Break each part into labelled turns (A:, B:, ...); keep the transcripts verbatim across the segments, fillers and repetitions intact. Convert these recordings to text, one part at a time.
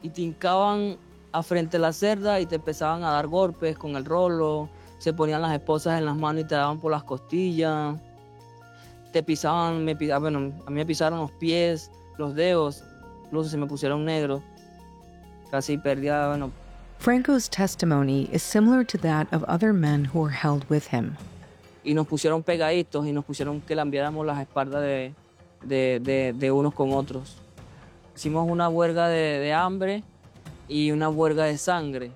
A: y te hincaban a frente a la cerda y te empezaban a dar golpes con el rolo, se ponían las esposas en las manos y te daban por las costillas, te pisaban, me, bueno, a mí me pisaron los pies, los dedos, incluso se me pusieron negros, casi perdía, bueno.
B: Franco's testimony is similar to that of other men who were held with him.
A: Y nos pusieron pegaditos y nos pusieron que lambiáramos las espaldas de, de, de, de unos con otros. Hicimos una huelga de, de hambre y una huelga de sangre.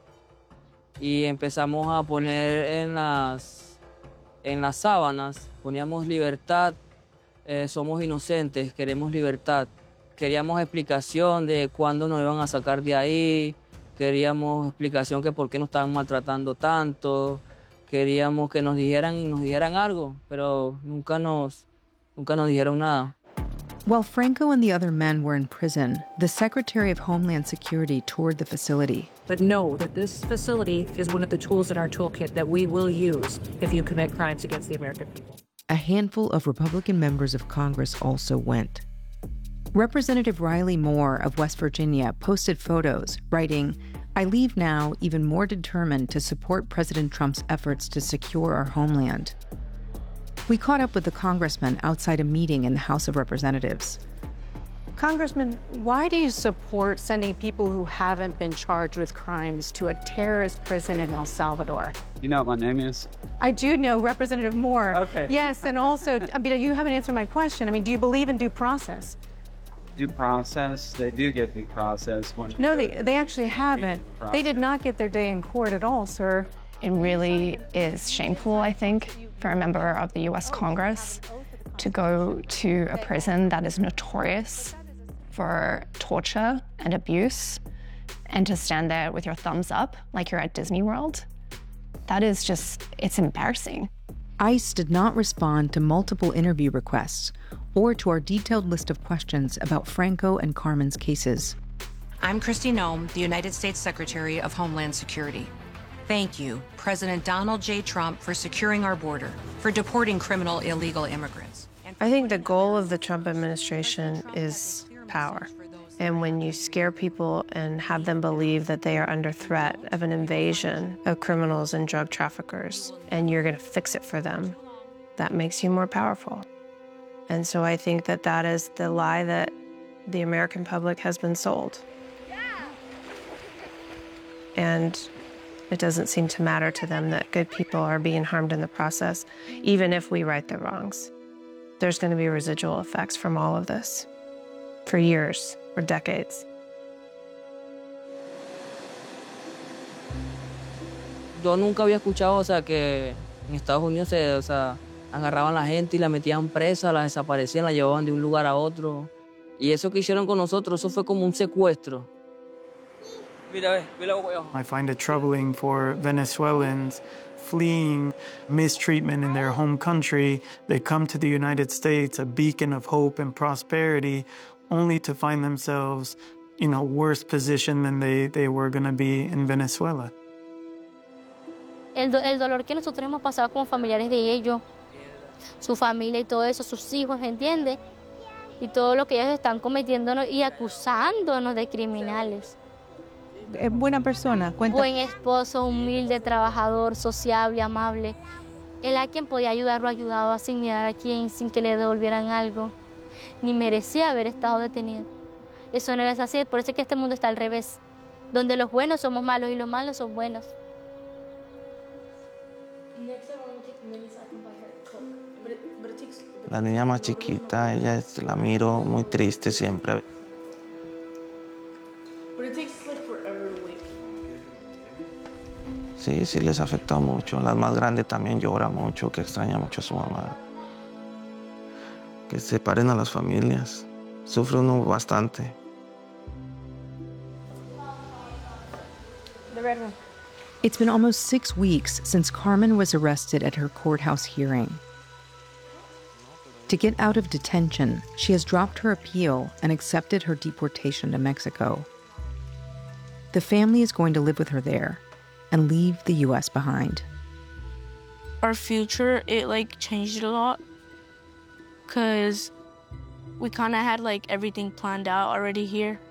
A: Y empezamos a poner en las, en las sábanas, poníamos libertad, eh, somos inocentes, queremos libertad. Queríamos explicación de cuándo nos iban a sacar de ahí, queríamos explicación que por qué nos estaban maltratando tanto, queríamos que nos dijeran, nos dijeran algo, pero nunca nos, nunca nos dijeron nada.
B: While Franco and the other men were in prison, the Secretary of Homeland Security toured the facility.
C: But know that this facility is one of the tools in our toolkit that we will use if you commit crimes against the American people.
B: A handful of Republican members of Congress also went. Representative Riley Moore of West Virginia posted photos, writing, "I leave now even more determined to support President Trump's efforts to secure our homeland." We caught up with the congressman outside a meeting in the House of Representatives.
D: Congressman, why do you support sending people who haven't been charged with crimes to a terrorist prison in El Salvador?
E: You know what my name is?
D: I do know Representative Moore.
E: Okay.
D: Yes, and also, I mean, you haven't answered my question. I mean, do you believe in due process?
E: Due process? They do get due process. When
D: no, they, they actually haven't. They did not get their day in court at all, sir.
F: It really is shameful, I think, for a member of the U S Congress to go to a prison that is notorious for torture and abuse and to stand there with your thumbs up like you're at Disney World. That is just, it's embarrassing.
B: ICE did not respond to multiple interview requests or to our detailed list of questions about Franco and Carmen's cases.
G: I'm Kristi Noem, the United States Secretary of Homeland Security. Thank you, President Donald J. Trump, for securing our border, for deporting criminal illegal immigrants.
H: I think the goal of the Trump administration is power. And when you scare people and have them believe that they are under threat of an invasion of criminals and drug traffickers, and you're going to fix it for them, that makes you more powerful. And so I think that that is the lie that the American public has been sold. And it doesn't seem to matter to them that good people are being harmed in the process, even if we right the wrongs. There's going to be residual effects from all of this for years or decades.
A: Yo nunca había escuchado, o sea, que en Estados Unidos se, o sea, agarraban a la gente y la metían presa, la desaparecían, la llevaban de un lugar a otro. Y eso que hicieron con nosotros, eso fue como un secuestro.
I: I find it troubling for Venezuelans fleeing mistreatment in their home country. They come to the United States, a beacon of hope and prosperity, only to find themselves in a worse position than they, they were going to be in Venezuela.
J: El, do, el dolor que nosotros hemos pasado como familiares de ellos, su familia y todo eso, sus hijos, ¿entiendes? Y todo lo que ellos están cometiéndonos y acusándonos de criminales.
K: Es buena persona, cuenta.
J: Buen esposo, humilde, trabajador, sociable, amable. Él a quien podía ayudar lo ayudaba sin mirar a quién, sin que le devolvieran algo. Ni merecía haber estado detenido. Eso no es así, por eso es que este mundo está al revés. Donde los buenos somos malos y los malos son buenos.
L: La niña más chiquita, ella la miro muy triste siempre. Sí, sí les afectó mucho. La más grande también llora mucho, que extraña mucho a su mamá. Que separen a las familias. Sufre uno bastante.
B: It's been almost six weeks since Carmen was arrested at her courthouse hearing. To get out of detention, she has dropped her appeal and accepted her deportation to Mexico. The family is going to live with her there and leave the U S behind.
M: Our future, it like changed a lot because we kind of had like everything planned out already here.